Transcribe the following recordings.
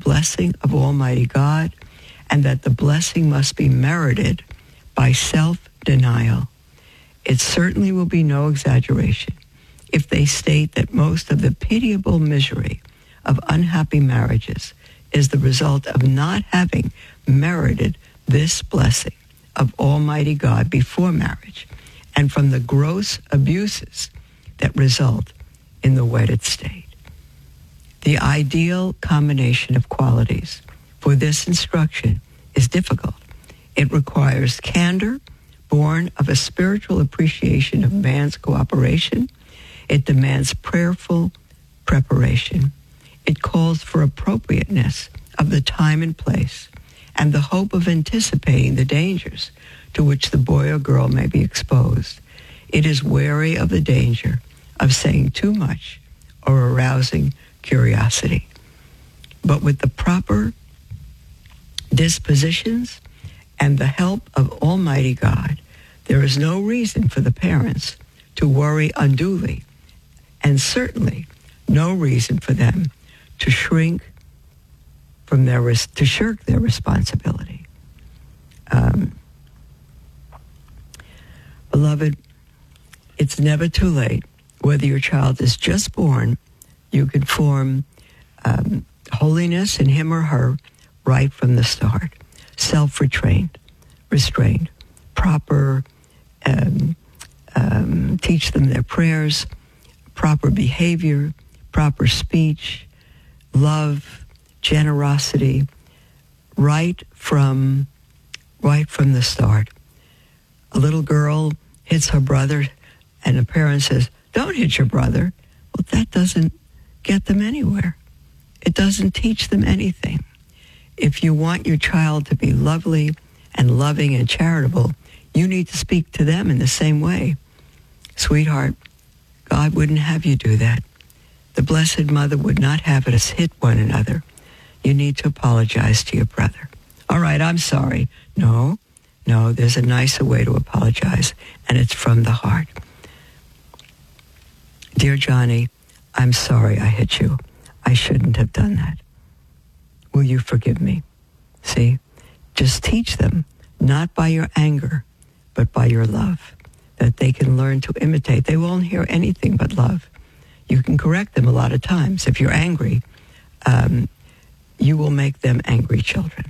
blessing of Almighty God, and that the blessing must be merited by self-denial. It certainly will be no exaggeration if they state that most of the pitiable misery of unhappy marriages is the result of not having merited this blessing of Almighty God before marriage, and from the gross abuses that result in the wedded state. The ideal combination of qualities for this instruction is difficult. It requires candor, born of a spiritual appreciation of man's cooperation. It demands prayerful preparation. It calls for appropriateness of the time and place, and the hope of anticipating the dangers to which the boy or girl may be exposed. It is wary of the danger of saying too much or arousing curiosity. But with the proper dispositions and the help of Almighty God, there is no reason for the parents to worry unduly, and certainly no reason for them to shirk their responsibility. Beloved, it's never too late. Whether your child is just born, you can form holiness in him or her right from the start. Self-restrained, proper, teach them their prayers, proper behavior, proper speech, love, generosity, right from the start. A little girl hits her brother, and a parent says, "Don't hit your brother." Well, that doesn't get them anywhere. It doesn't teach them anything. If you want your child to be lovely and loving and charitable, you need to speak to them in the same way. Sweetheart, God wouldn't have you do that. The Blessed Mother would not have us hit one another. You need to apologize to your brother. All right, I'm sorry. No, there's a nicer way to apologize, and it's from the heart. Dear Johnny, I'm sorry I hit you. I shouldn't have done that. Will you forgive me? See, just teach them, not by your anger, but by your love, that they can learn to imitate. They won't hear anything but love. You can correct them a lot of times. If you're angry, you will make them angry children.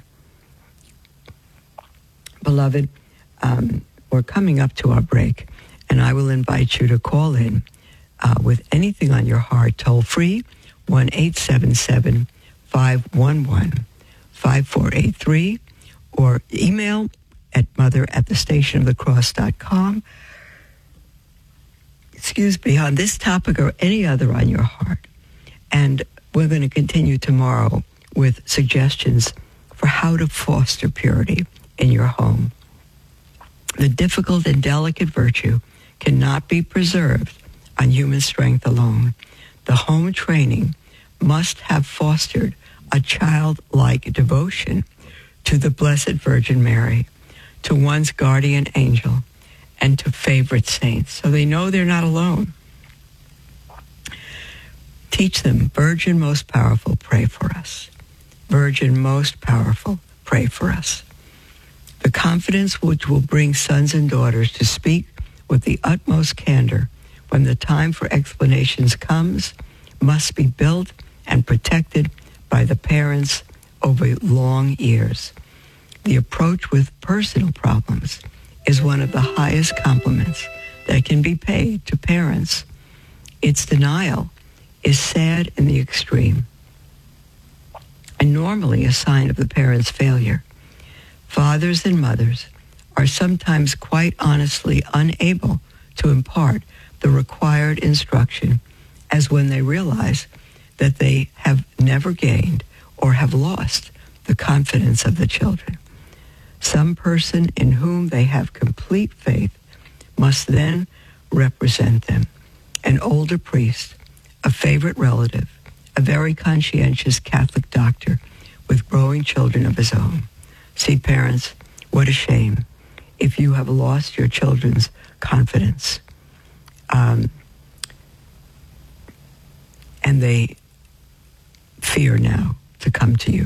Beloved, we're coming up to our break, and I will invite you to call in with anything on your heart, toll free, 1-877-511-5483, or email at mother@thestationofthecross.com. Excuse me, on this topic or any other on your heart. And we're going to continue tomorrow with suggestions for how to foster purity in your home. The difficult and delicate virtue cannot be preserved on human strength alone. The home training must have fostered a childlike devotion to the Blessed Virgin Mary, to one's guardian angel, and to favorite saints, so they know they're not alone. Teach them, Virgin most powerful, pray for us. Virgin most powerful, pray for us. The confidence which will bring sons and daughters to speak with the utmost candor when the time for explanations comes must be built and protected by the parents over long years. The approach with personal problems is one of the highest compliments that can be paid to parents. Its denial is sad in the extreme, and normally a sign of the parent's failure. Fathers and mothers are sometimes quite honestly unable to impart the required instruction, as when they realize that they have never gained or have lost the confidence of the children. Some person in whom they have complete faith must then represent them. An older priest, a favorite relative, a very conscientious Catholic doctor with growing children of his own. See, parents, what a shame if you have lost your children's confidence. And they fear now to come to you.